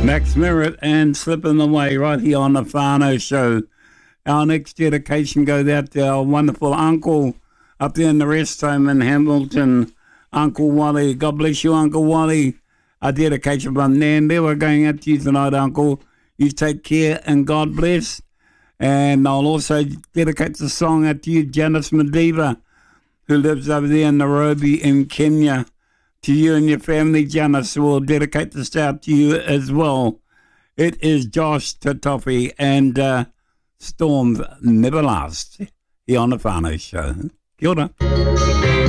Max Merritt and Slipping Away right here on the Whānau Show. Our next dedication goes out to our wonderful uncle up there in the rest home in Hamilton, Uncle Wally. God bless you, Uncle Wally. A dedication from Nandi. We're going out to you tonight, Uncle. You take care and God bless. And I'll also dedicate the song out to you, Janice Madiba, who lives over there in Nairobi in Kenya. To you and your family, Janice, will dedicate this out to you as well. It is Josh Tatofi and Storms Never Last here on the Whānau Show. Kia ora.